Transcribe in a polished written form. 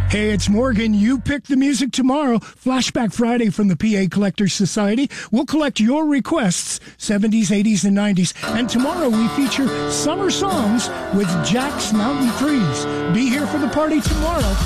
Hey, it's Morgan. You pick the music tomorrow. Flashback Friday from the PA Collectors Society. We'll collect your requests, 70s, 80s, and 90s. And tomorrow we feature summer songs with Jack's Mountain Freeze. Be here for the party tomorrow.